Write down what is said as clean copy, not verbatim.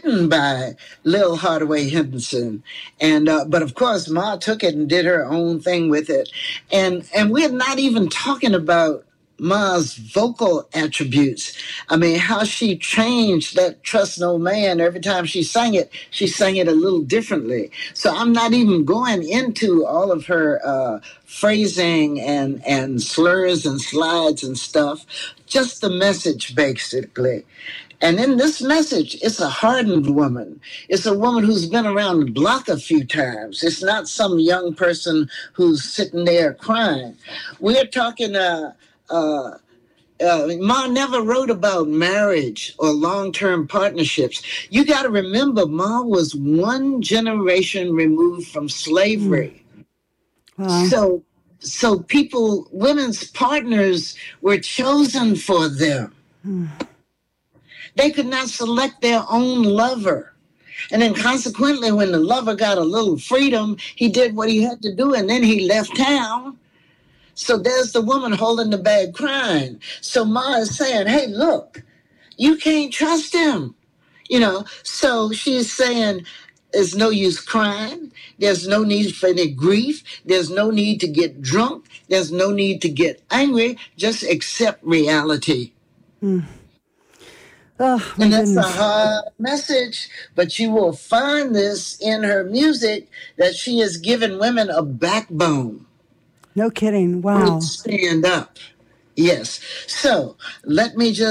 written by Lil Hardaway Henderson, and but of course Ma took it and did her own thing with it, and we're not even talking about Ma's vocal attributes. I mean, how she changed that Trust No Man. Every time she sang it a little differently. So I'm not even going into all of her phrasing and slurs and slides and stuff. Just the message, basically. And in this message, it's a hardened woman. It's a woman who's been around the block a few times. It's not some young person who's sitting there crying. We're talking Ma never wrote about marriage or long-term partnerships. You got to remember, Ma was one generation removed from slavery. So people, women's partners were chosen for them. They could not select their own lover. And then consequently, when the lover got a little freedom, he did what he had to do, and then he left town. So there's the woman holding the bag crying. So Ma is saying, hey, look, you can't trust him. So she's saying there's no use crying. There's no need for any grief. There's no need to get drunk. There's no need to get angry. Just accept reality. Oh, and that's goodness. A hard message, but you will find this in her music that she has given women a backbone. No kidding. Wow. Stand up. Yes. So let me just